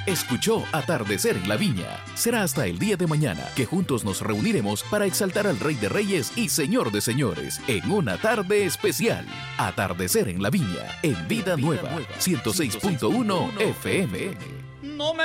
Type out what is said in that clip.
Escuchó Atardecer en la Viña. Será hasta el día de mañana que juntos nos reuniremos para exaltar al Rey de Reyes y Señor de Señores en una tarde especial. Atardecer en la Viña, en Vida Nueva, 106.1 FM. No me